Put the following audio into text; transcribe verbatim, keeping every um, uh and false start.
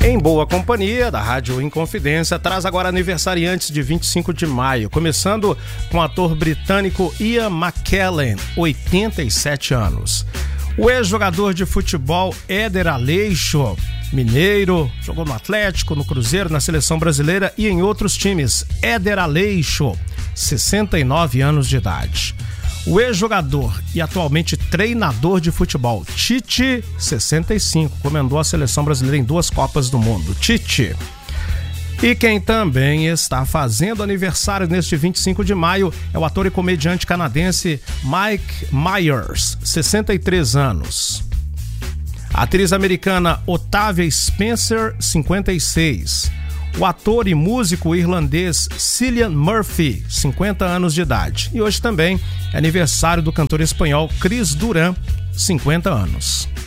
Em boa companhia da Rádio Inconfidência, traz agora aniversariantes de vinte e cinco de maio, começando com o ator britânico Ian McKellen, oitenta e sete anos. O ex-jogador de futebol Éder Aleixo, mineiro, jogou no Atlético, no Cruzeiro, na Seleção Brasileira e em outros times. Éder Aleixo, sessenta e nove anos de idade. O ex-jogador e atualmente treinador de futebol, Tite, sessenta e cinco, comandou a Seleção Brasileira em duas Copas do Mundo. Tite. E quem também está fazendo aniversário neste vinte e cinco de maio é o ator e comediante canadense Mike Myers, sessenta e três anos. A atriz americana Octavia Spencer, cinquenta e seis. O ator e músico irlandês Cillian Murphy, cinquenta anos de idade. E hoje também é aniversário do cantor espanhol Chris Duran, cinquenta anos.